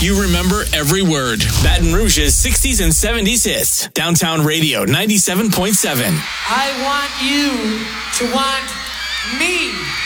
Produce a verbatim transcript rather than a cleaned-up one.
You remember every word. Baton Rouge's sixties and seventies hits. Downtown Radio ninety-seven point seven. I want you to want me.